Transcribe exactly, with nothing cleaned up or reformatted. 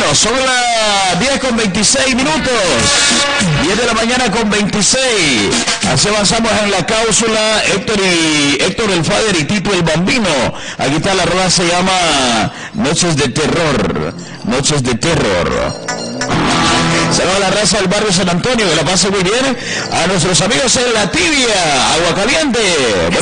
son las diez con veintiséis minutos. diez de la mañana con veintiséis. Así avanzamos en la cápsula. Héctor y Héctor el Fader y Tito el Bambino. Aquí está la rola, se llama Noches de Terror. Noches de Terror. Saludos a la raza del barrio San Antonio, que la pase muy bien. A nuestros amigos en La Tibia, Agua Caliente.